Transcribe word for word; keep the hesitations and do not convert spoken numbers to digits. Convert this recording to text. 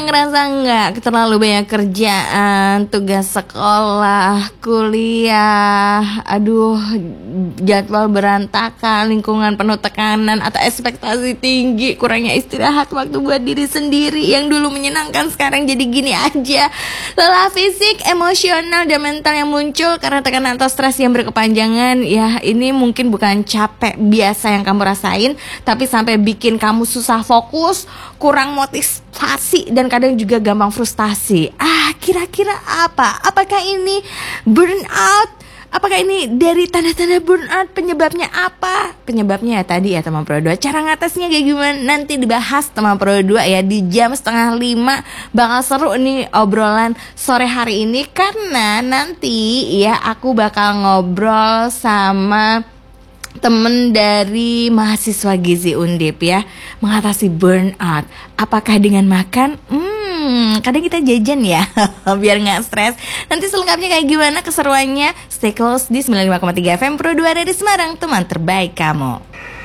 ngerasa nggak terlalu banyak kerjaan, tugas sekolah, kuliah, aduh jadwal berantakan, lingkungan penuh tekanan atau ekspektasi tinggi, kurangnya istirahat, waktu buat diri sendiri yang dulu menyenangkan sekarang jadi gini aja. Lelah fisik, emosional, dan mental yang muncul karena tekanan atau stres yang berkepanjangan, ya ini mungkin bukan capek biasa yang kamu rasain, tapi sampai bikin kamu susah fokus, kurang motivasi, dan kadang juga gampang frustasi. Ah, kira-kira apa? Apakah ini burnout? Apakah ini dari tanda-tanda burnout? Penyebabnya apa? Penyebabnya ya tadi ya teman Pro dua. Cara ngatasnya kayak gimana? Nanti dibahas teman Pro dua ya di jam setengah lima. Bakal seru nih obrolan sore hari ini, karena nanti ya aku bakal ngobrol sama temen dari mahasiswa Gizi Undip ya, mengatasi burnout. Apakah dengan makan? Hmm, kadang kita jajan ya biar gak stres. Nanti selengkapnya kayak gimana keseruannya, stay close di sembilan puluh lima koma tiga F M Pro dua dari Semarang, teman terbaik kamu.